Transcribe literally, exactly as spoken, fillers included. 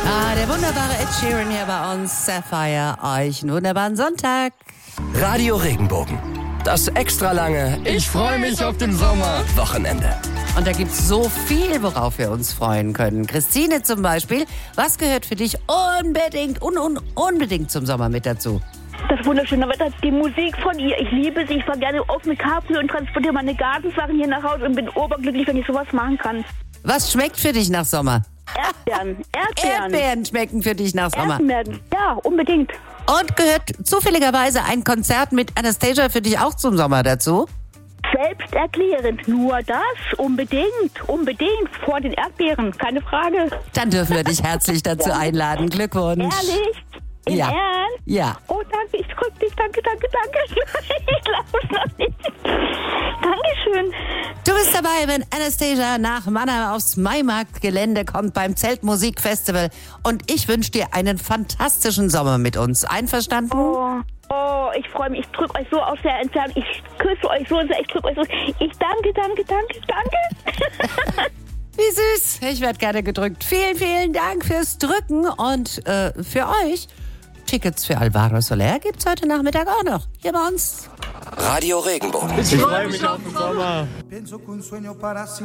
Ah, der wunderbare Ed Sheeran hier bei uns. Sapphire, euch einen wunderbaren Sonntag. Radio Regenbogen. Das extra lange Ich freue mich auf den Sommer. Wochenende. Und da gibt's so viel, worauf wir uns freuen können. Christine zum Beispiel, was gehört für dich unbedingt, un, un, unbedingt zum Sommer mit dazu? Das wunderschöne Wetter, die Musik von ihr. Ich liebe sie. Ich fahre gerne auf mit Cabrio und transportiere meine Gartensachen hier nach Hause und bin oberglücklich, wenn ich sowas machen kann. Was schmeckt für dich nach Sommer? Erdbeeren. Erdbeeren. Erdbeeren schmecken für dich nach Sommer. Erdbeeren. Ja, unbedingt. Und gehört zufälligerweise ein Konzert mit Anastasia für dich auch zum Sommer dazu? Selbsterklärend. Nur das. Unbedingt. Unbedingt. Vor den Erdbeeren. Keine Frage. Dann dürfen wir dich herzlich dazu einladen. Glückwunsch. Ehrlich? Im Ja. Ernst? Ja. Oh, danke. Ich drück dich. Danke, danke, danke. Ich glaube es noch nicht. Dankeschön. Du bist dabei, wenn Anastasia nach Mannheim aufs Maimarktgelände kommt beim Zeltmusikfestival. Und ich wünsche dir einen fantastischen Sommer mit uns. Einverstanden? Oh, oh, ich freue mich. Ich drücke euch so aus der Entfernung. Ich küsse euch so sehr. Ich drücke euch so. Ich danke, danke, danke, danke. Wie süß. Ich werde gerne gedrückt. Vielen, vielen Dank fürs Drücken. Und äh, für euch, Tickets für Alvaro Soler gibt's heute Nachmittag auch noch. Hier bei uns. Radio Regenbogen. Ich freue mich auf den Sommer.